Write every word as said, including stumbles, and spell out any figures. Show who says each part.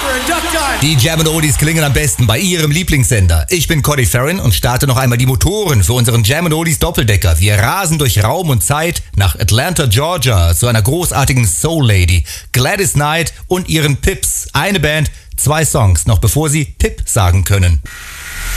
Speaker 1: Die Jam and Oldies klingen am besten bei Ihrem Lieblingssender. Ich bin Cody Farron und starte noch einmal die Motoren für unseren Jam and Oldies Doppeldecker. Wir rasen durch Raum und Zeit nach Atlanta, Georgia, zu einer großartigen Soul Lady, Gladys Knight und ihren Pips. Eine Band, zwei Songs, noch bevor Sie Pip sagen können.